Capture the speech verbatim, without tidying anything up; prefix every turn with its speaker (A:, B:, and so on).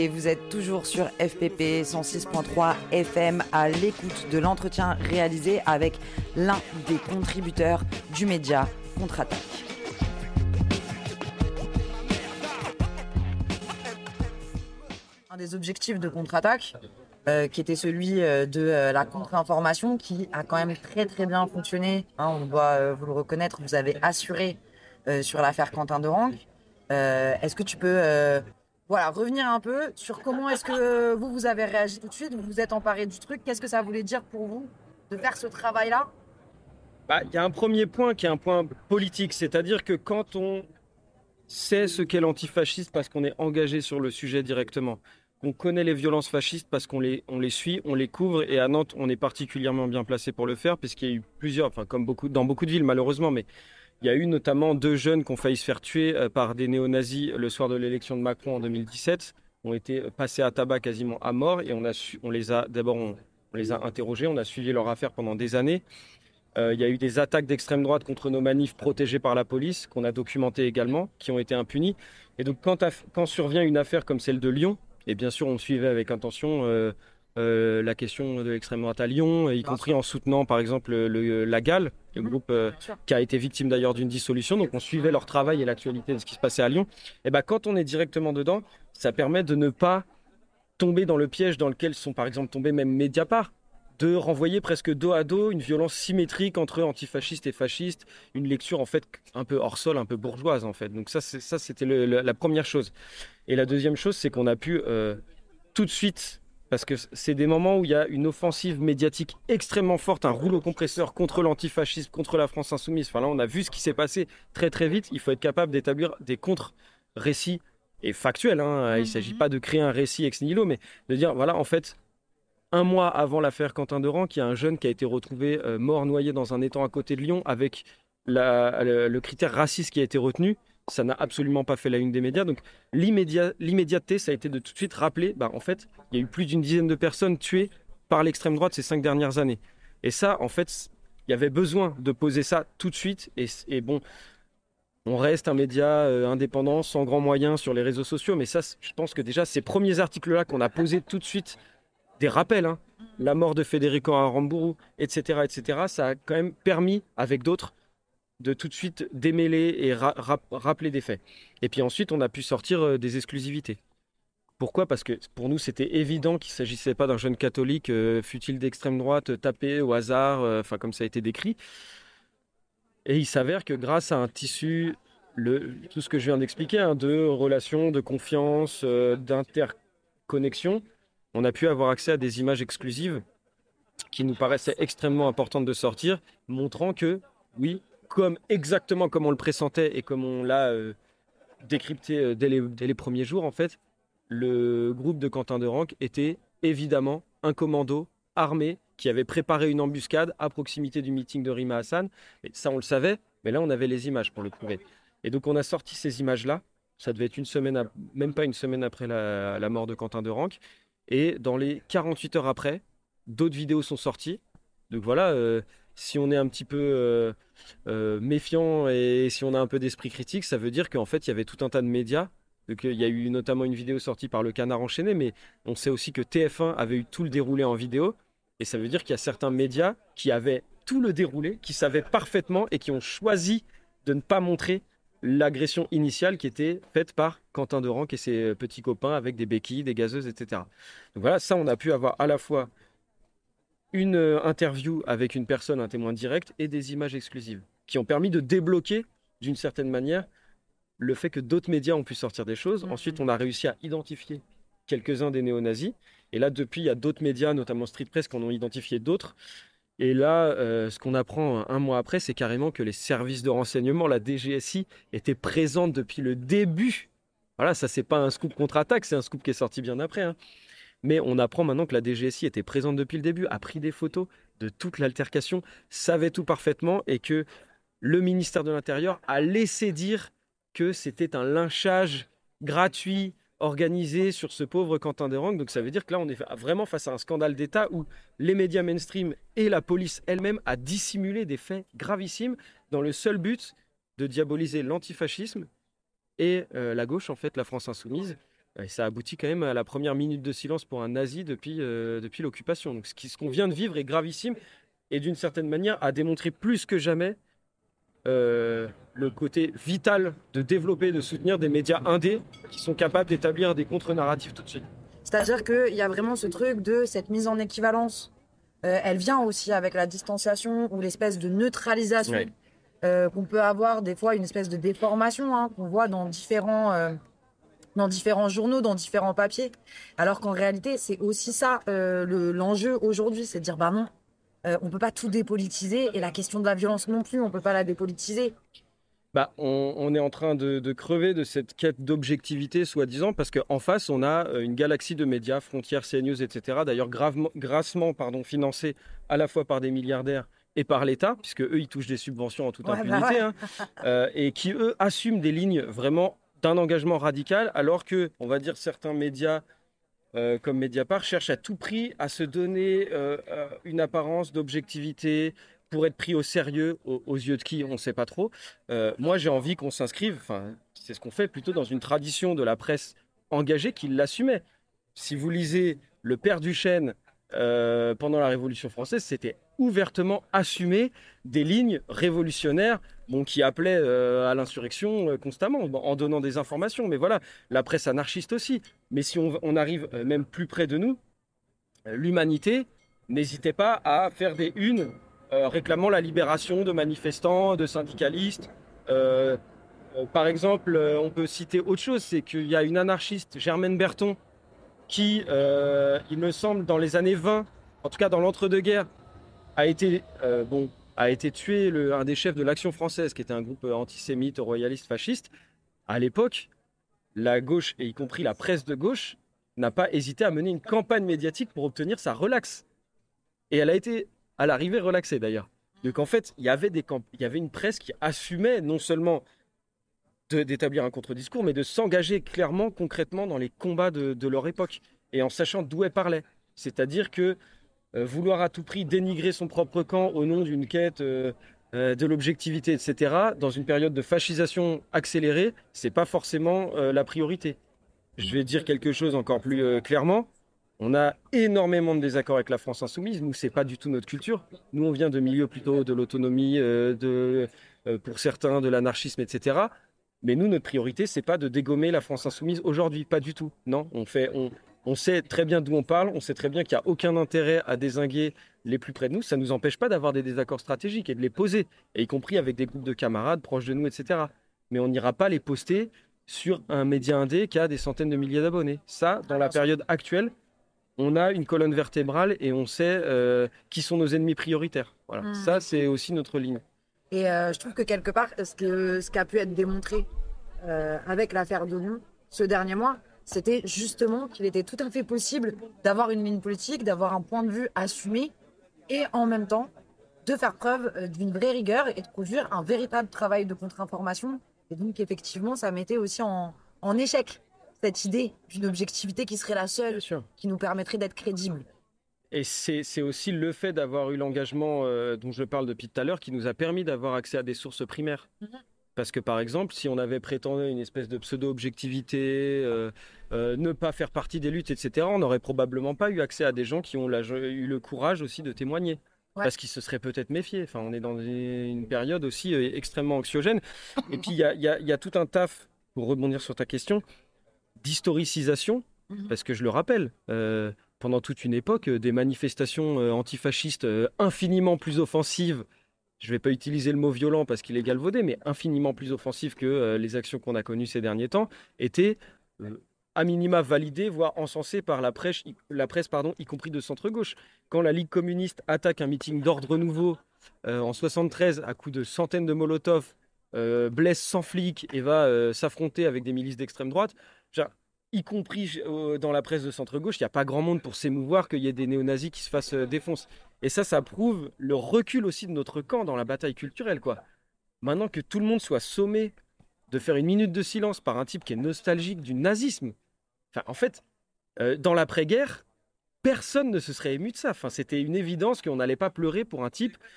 A: Et vous êtes toujours sur F P P cent six point trois F M à l'écoute de l'entretien réalisé avec l'un des contributeurs du média Contre-Attaque. Un des objectifs de Contre-Attaque, euh, qui était celui euh, de euh, la contre-information, qui a quand même très très bien fonctionné. Hein, on doit euh, vous le reconnaître, vous avez assuré euh, sur l'affaire Quentin Derengue. Euh, est-ce que tu peux... Euh, Voilà, revenir un peu sur comment est-ce que vous, vous avez réagi tout de suite, vous vous êtes emparé du truc. Qu'est-ce que ça voulait dire pour vous de faire ce travail-là ?
B: Bah, y a un premier point qui est un point politique, c'est-à-dire que quand on sait ce qu'est l'antifascisme parce qu'on est engagé sur le sujet directement, qu'on connaît les violences fascistes parce qu'on les, on les suit, on les couvre, et à Nantes, on est particulièrement bien placé pour le faire, puisqu'il y a eu plusieurs, enfin comme beaucoup, dans beaucoup de villes malheureusement, mais il y a eu notamment deux jeunes qui ont failli se faire tuer par des néo-nazis le soir de l'élection de Macron en deux mille dix-sept, ont été passés à tabac quasiment à mort, et on, a su, on les a d'abord on, on les a interrogés, on a suivi leur affaire pendant des années. Euh, il y a eu des attaques d'extrême droite contre nos manifs protégés par la police, qu'on a documentées également, qui ont été impunies. Et donc quand, quand survient une affaire comme celle de Lyon, et bien sûr on suivait avec attention euh, Euh, la question de l'extrême droite à Lyon, y compris en soutenant par exemple le, la GAL, le groupe euh, qui a été victime d'ailleurs d'une dissolution. Donc on suivait leur travail et l'actualité de ce qui se passait à Lyon. Et ben quand on est directement dedans, ça permet de ne pas tomber dans le piège dans lequel sont par exemple tombés même Mediapart, de renvoyer presque dos à dos une violence symétrique entre antifascistes et fascistes, une lecture en fait un peu hors sol, un peu bourgeoise en fait. Donc ça, c'est, ça c'était le, le, la première chose. Et la deuxième chose, c'est qu'on a pu euh, tout de suite, parce que c'est des moments où il y a une offensive médiatique extrêmement forte, un rouleau compresseur contre l'antifascisme, contre la France insoumise. Enfin là, on a vu ce qui s'est passé très très vite. Il faut être capable d'établir des contre-récits et factuels. Hein. Il ne s'agit pas de créer un récit ex nihilo, mais de dire, voilà, en fait, un mois avant l'affaire Quentin Derengue, il y a un jeune qui a été retrouvé euh, mort noyé dans un étang à côté de Lyon avec la, le, le critère raciste qui a été retenu. Ça n'a absolument pas fait la une des médias. Donc l'immédiat, l'immédiateté, ça a été de tout de suite rappeler, bah, en fait, il y a eu plus d'une dizaine de personnes tuées par l'extrême droite ces cinq dernières années. Et ça, en fait, il y avait besoin de poser ça tout de suite. Et, et bon, on reste un média euh, indépendant, sans grands moyens sur les réseaux sociaux. Mais ça, je pense que déjà, ces premiers articles-là qu'on a posés tout de suite, des rappels, hein, la mort de Federico Aramburu, et cetera, et cetera, ça a quand même permis, avec d'autres, de tout de suite démêler et ra- ra- rappeler des faits. Et puis ensuite, on a pu sortir euh, des exclusivités. Pourquoi ? Parce que pour nous, c'était évident qu'il ne s'agissait pas d'un jeune catholique, euh, fut-il d'extrême droite, euh, tapé au hasard, enfin euh, comme ça a été décrit. Et il s'avère que grâce à un tissu, le, tout ce que je viens d'expliquer, hein, de relations, de confiance, euh, d'interconnexion, on a pu avoir accès à des images exclusives qui nous paraissaient extrêmement importantes de sortir, montrant que, oui, comme exactement comme on le pressentait et comme on l'a euh, décrypté euh, dès, les, dès les premiers jours, en fait, le groupe de Quentin Derengue était évidemment un commando armé qui avait préparé une embuscade à proximité du meeting de Rima Hassan. Et ça, on le savait, mais là, on avait les images pour le prouver. Et donc, on a sorti ces images-là. Ça devait être une semaine, à, même pas une semaine après la, la mort de Quentin Derengue. Et dans les quarante-huit heures après, d'autres vidéos sont sorties. Donc voilà, euh, si on est un petit peu euh, euh, méfiant et si on a un peu d'esprit critique, ça veut dire qu'en fait, il y avait tout un tas de médias. Donc, il y a eu notamment une vidéo sortie par le Canard enchaîné, mais on sait aussi que T F un avait eu tout le déroulé en vidéo. Et ça veut dire qu'il y a certains médias qui avaient tout le déroulé, qui savaient parfaitement et qui ont choisi de ne pas montrer l'agression initiale qui était faite par Quentin Derengue et ses petits copains avec des béquilles, des gazeuses, et cetera. Donc voilà, ça, on a pu avoir à la fois une interview avec une personne, un témoin direct, et des images exclusives qui ont permis de débloquer, d'une certaine manière, le fait que d'autres médias ont pu sortir des choses. Mmh. Ensuite, on a réussi à identifier quelques-uns des néo-nazis. Et là, depuis, il y a d'autres médias, notamment Street Press, qui en ont identifié d'autres. Et là, euh, ce qu'on apprend un mois après, c'est carrément que les services de renseignement, la D G S I, étaient présentes depuis le début. Voilà, ça, c'est pas un scoop contre-attaque, c'est un scoop qui est sorti bien après, hein. Mais on apprend maintenant que la D G S I était présente depuis le début, a pris des photos de toute l'altercation, savait tout parfaitement et que le ministère de l'Intérieur a laissé dire que c'était un lynchage gratuit, organisé sur ce pauvre Quentin Derengue. Donc ça veut dire que là, on est vraiment face à un scandale d'État où les médias mainstream et la police elle-même a dissimulé des faits gravissimes dans le seul but de diaboliser l'antifascisme et euh, la gauche, en fait, la France insoumise. Et ça aboutit quand même à la première minute de silence pour un nazi depuis, euh, depuis l'occupation. Donc ce qui- ce qu'on vient de vivre est gravissime et d'une certaine manière a démontré plus que jamais euh, le côté vital de développer, de soutenir des médias indés qui sont capables d'établir des contre-narratifs tout de suite.
A: C'est-à-dire qu'il y a vraiment ce truc de cette mise en équivalence. Euh, elle vient aussi avec la distanciation ou l'espèce de neutralisation
B: Ouais.
A: euh, qu'on peut avoir, des fois une espèce de déformation hein, qu'on voit dans différents, euh, dans différents journaux, dans différents papiers. Alors qu'en réalité, c'est aussi ça euh, le- l'enjeu aujourd'hui, c'est de dire bah non, euh, on peut pas tout dépolitiser et la question de la violence non plus, on peut pas la dépolitiser.
B: Bah, on, on est en train de, de crever de cette quête d'objectivité, soi-disant, parce qu'en face, on a euh, une galaxie de médias, Frontières, CNews, et cetera. D'ailleurs, gravement, grassement pardon, financés à la fois par des milliardaires et par l'État, puisque eux, ils touchent des subventions en toute
A: Ouais, bah
B: impunité,
A: ouais.
B: hein, euh, et qui, eux, assument des lignes vraiment d'un engagement radical, alors que, on va dire, certains médias, euh, comme Mediapart, cherchent à tout prix à se donner euh, euh, une apparence d'objectivité pour être pris au sérieux, aux, aux yeux de qui, on ne sait pas trop. Euh, moi, j'ai envie qu'on s'inscrive, enfin, c'est ce qu'on fait plutôt dans une tradition de la presse engagée qui l'assumait. Si vous lisez Le Père Duchesne euh, pendant la Révolution française, c'était ouvertement assumé des lignes révolutionnaires bon, qui appelaient euh, à l'insurrection euh, constamment, bon, en donnant des informations. Mais voilà, la presse anarchiste aussi. Mais si on, on arrive euh, même plus près de nous, euh, l'humanité n'hésitait pas à faire des unes euh, réclamant la libération de manifestants, de syndicalistes. Euh, euh, par exemple, euh, on peut citer autre chose, c'est qu'il y a une anarchiste, Germaine Berton, qui, euh, il me semble, dans les années vingt, en tout cas dans l'entre-deux-guerres, a été, euh, bon, a été tué, le, un des chefs de l'Action française, qui était un groupe antisémite, royaliste, fasciste. À l'époque, la gauche, et y compris la presse de gauche, n'a pas hésité à mener une campagne médiatique pour obtenir sa relaxe. Et elle a été, à l'arrivée, relaxée d'ailleurs. Donc en fait, il y avait, des camp- il y avait une presse qui assumait non seulement de- d'établir un contre-discours, mais de s'engager clairement, concrètement dans les combats de, de leur époque, et en sachant d'où elle parlait. C'est-à-dire que euh, vouloir à tout prix dénigrer son propre camp au nom d'une quête euh, euh, de l'objectivité, et cetera, dans une période de fascisation accélérée, c'est pas forcément euh, la priorité. Je vais dire quelque chose encore plus euh, clairement. On a énormément de désaccords avec la France insoumise. Nous, c'est pas du tout notre culture. Nous, on vient de milieux plutôt de l'autonomie, euh, de, euh, pour certains, de l'anarchisme, et cetera. Mais nous, notre priorité, c'est pas de dégommer la France insoumise aujourd'hui, pas du tout. Non, on fait, on, on sait très bien d'où on parle. On sait très bien qu'il n'y a aucun intérêt à dézinguer les plus près de nous. Ça ne nous empêche pas d'avoir des désaccords stratégiques et de les poser, et y compris avec des groupes de camarades proches de nous, et cetera. Mais on n'ira pas les poster sur un média indé qui a des centaines de milliers d'abonnés. Ça, dans la période actuelle, on a une colonne vertébrale et on sait euh, qui sont nos ennemis prioritaires. Voilà.
A: Mm.
B: Ça, c'est aussi notre ligne.
A: Et euh, je trouve que quelque part, ce, que, ce qui a pu être démontré euh, avec l'affaire de Lyon ce dernier mois, c'était justement qu'il était tout à fait possible d'avoir une ligne politique, d'avoir un point de vue assumé et en même temps de faire preuve euh, d'une vraie rigueur et de produire un véritable travail de contre-information. Et donc, effectivement, ça mettait aussi en, en échec cette idée d'une objectivité qui serait la seule
B: Bien sûr.
A: qui nous permettrait d'être crédibles.
B: Et c'est c'est aussi le fait d'avoir eu l'engagement euh, dont je parle depuis tout à l'heure qui nous a permis d'avoir accès à des sources primaires.
A: Mhm.
B: Parce que par exemple, si on avait prétendu une espèce de pseudo-objectivité, euh, euh, ne pas faire partie des luttes, et cetera, on n'aurait probablement pas eu accès à des gens qui ont la- eu le courage aussi de témoigner.
A: Ouais.
B: Parce qu'ils se seraient peut-être méfiés. Enfin, on est dans une période aussi euh, extrêmement anxiogène. Et puis, il y a, il y a- il y a tout un taf, pour rebondir sur ta question, d'historicisation.
A: Mhm.
B: Parce que je le rappelle, euh, pendant toute une époque, euh, des manifestations euh, antifascistes euh, infiniment plus offensives, je ne vais pas utiliser le mot violent parce qu'il est galvaudé, mais infiniment plus offensives que euh, les actions qu'on a connues ces derniers temps, étaient euh, à minima validées, voire encensées par la presse, y, la presse pardon, y compris de centre-gauche. Quand la Ligue communiste attaque un meeting d'ordre nouveau euh, en soixante-treize à coups de centaines de Molotov, euh, blesse sans flic et va euh, s'affronter avec des milices d'extrême droite, genre, y compris euh, dans la presse de centre-gauche, il n'y a pas grand monde pour s'émouvoir qu'il y ait des néo-nazis qui se fassent euh, défoncer. Et ça, ça prouve le recul aussi de notre camp dans la bataille culturelle, quoi. Maintenant que tout le monde soit sommé de faire une minute de silence par un type qui est nostalgique du nazisme, enfin, en fait, euh, dans l'après-guerre, personne ne se serait ému de ça. Enfin, c'était une évidence qu'on n'allait pas pleurer pour un type